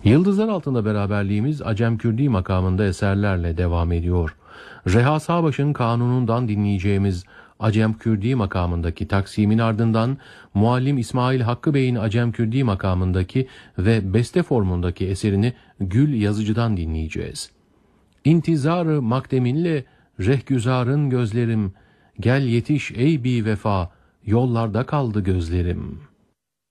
Yıldızlar altında beraberliğimiz Acem Kürdi makamında eserlerle devam ediyor. Reha Sağbaş'ın kanunundan dinleyeceğimiz Acem Kürdi makamındaki taksimin ardından Muallim İsmail Hakkı Bey'in Acem Kürdi makamındaki ve beste formundaki eserini Gül Yazıcı'dan dinleyeceğiz. İntizar-ı makdeminle rehgüzarın gözlerim, gel yetiş ey bi vefa, yollarda kaldı gözlerim.